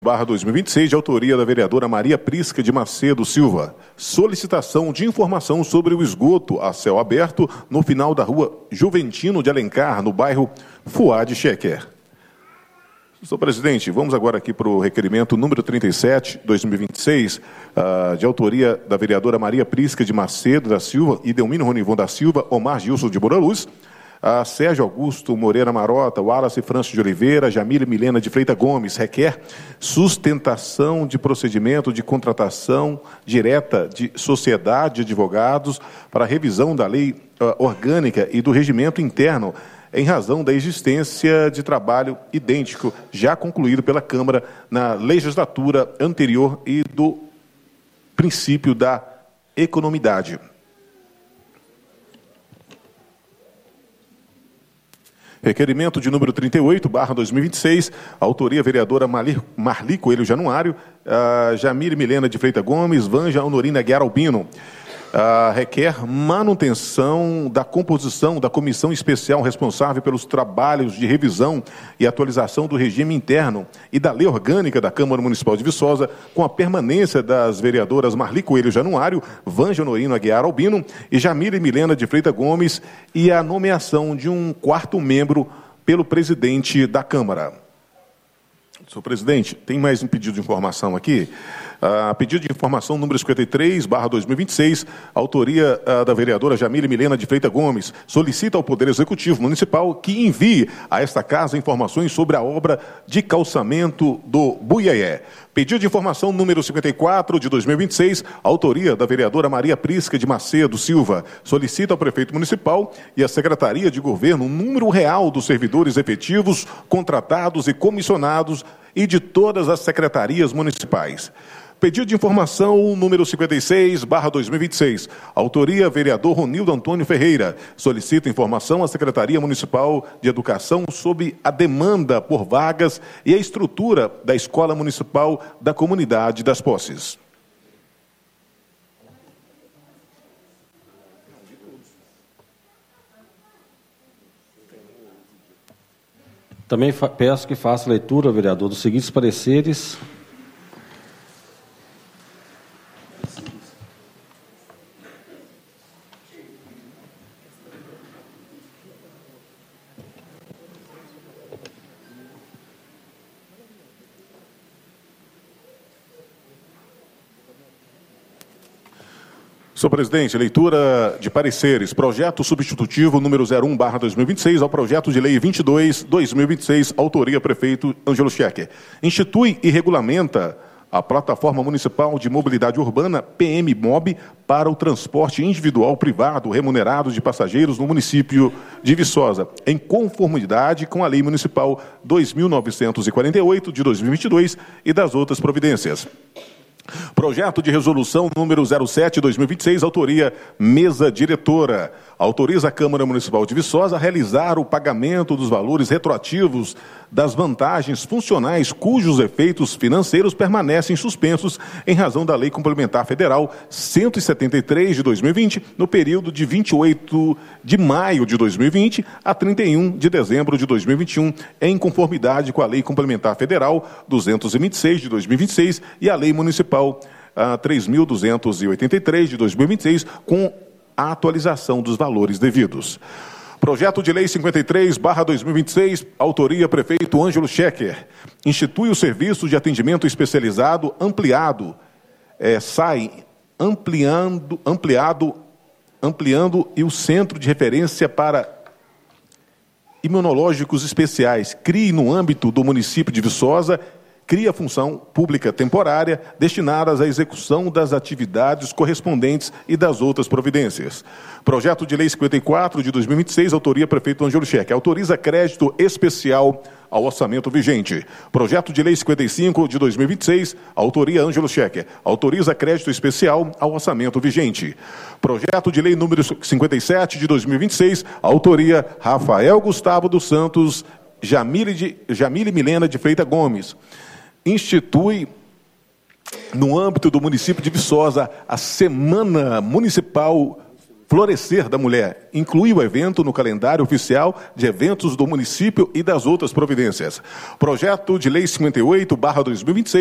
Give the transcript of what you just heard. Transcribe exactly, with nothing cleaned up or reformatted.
barra dois mil e vinte e seis, de autoria da vereadora Maria Prisca de Macedo Silva. Solicitação de informação sobre o esgoto a céu aberto no final da rua Juventino de Alencar, no bairro Fuad Chequer. Senhor presidente, vamos agora aqui para o requerimento número trinta e sete, dois mil e vinte e seis, uh, de autoria da vereadora Maria Prisca de Macedo da Silva e Delmino Ronivon da Silva, Omar Gilson de Moura Luz, a Sérgio Augusto Moreira Marota, Wallace Francis de Oliveira, Jamile Milena de Freitas Gomes, requer sustentação de procedimento de contratação direta de sociedade de advogados para revisão da lei uh, orgânica e do regimento interno em razão da existência de trabalho idêntico já concluído pela Câmara na legislatura anterior e do princípio da economidade. Requerimento de número trinta e oito, barra dois mil e vinte e seis, autoria vereadora Marli Coelho Januário, uh, Jamile Milena de Freitas Gomes, Vanja Honorina Guiar Albino. Uh, requer manutenção da composição da comissão especial responsável pelos trabalhos de revisão e atualização do regime interno e da lei orgânica da Câmara Municipal de Viçosa, com a permanência das vereadoras Marli Coelho Januário, Vanja Honorina Guiar Albino e Jamile Milena de Freitas Gomes, e a nomeação de um quarto membro pelo presidente da Câmara. Senhor presidente, tem mais um pedido de informação aqui. Uh, pedido de informação número cinquenta e três, barra dois mil e vinte e seis, autoria uh, da vereadora Jamile Milena de Freitas Gomes, solicita ao Poder Executivo Municipal que envie a esta casa informações sobre a obra de calçamento do Buiaé. Pedido de informação número cinquenta e quatro, de dois mil e vinte e seis, autoria da vereadora Maria Prisca de Macedo Silva, solicita ao Prefeito Municipal e à Secretaria de Governo o número real dos servidores efetivos, contratados e comissionados e de todas as secretarias municipais. Pedido de informação número cinquenta e seis, barra dois mil e vinte e seis, autoria vereador Ronildo Antônio Ferreira, solicita informação à Secretaria Municipal de Educação sobre a demanda por vagas e a estrutura da Escola Municipal da Comunidade das Posses. Também peço que faça leitura, vereador, dos seguintes pareceres. Senhor presidente, leitura de pareceres. Projeto substitutivo número zero um, barra dois mil e vinte e seis, ao projeto de lei vinte e dois, dois mil e vinte e seis, autoria prefeito Ângelo Chequer. Institui e regulamenta a Plataforma Municipal de Mobilidade Urbana, P M Mob, para o transporte individual privado remunerado de passageiros no município de Viçosa, em conformidade com a Lei Municipal dois mil novecentos e quarenta e oito, de dois mil e vinte e dois, e das outras providências. Projeto de resolução número zero sete, dois mil e vinte e seis, autoria mesa diretora. Autoriza a Câmara Municipal de Viçosa a realizar o pagamento dos valores retroativos das vantagens funcionais cujos efeitos financeiros permanecem suspensos em razão da Lei Complementar Federal cento e setenta e três de dois mil e vinte, no período de vinte e oito de maio de dois mil e vinte a trinta e um de dezembro de dois mil e vinte e um, em conformidade com a Lei Complementar Federal duzentos e vinte e seis de dois mil e vinte e seis e a Lei Municipal uh, três mil duzentos e oitenta e três de dois mil e vinte e seis, com a atualização dos valores devidos. Projeto de lei cinquenta e três, barra dois mil e vinte e seis, autoria prefeito Ângelo Chequer, institui o serviço de atendimento especializado ampliado, é, sai ampliando, ampliado, ampliando e o centro de referência para imunológicos especiais, crie no âmbito do município de Viçosa, cria função pública temporária destinadas à execução das atividades correspondentes e das outras providências. Projeto de lei cinquenta e quatro, de dois mil e vinte e seis, autoria prefeito Ângelo Chequer, autoriza crédito especial ao orçamento vigente. Projeto de lei cinquenta e cinco, de dois mil e vinte e seis, autoria Ângelo Chequer, autoriza crédito especial ao orçamento vigente. Projeto de lei número cinquenta e sete, de dois mil e vinte e seis, autoria Rafael Gustavo dos Santos, Jamile, de, Jamile Milena de Freitas Gomes, institui, no âmbito do município de Viçosa, a Semana Municipal Florescer da Mulher. Inclui o evento no calendário oficial de eventos do município e das outras providências. Projeto de Lei cinquenta e oito barra dois mil e vinte e seis.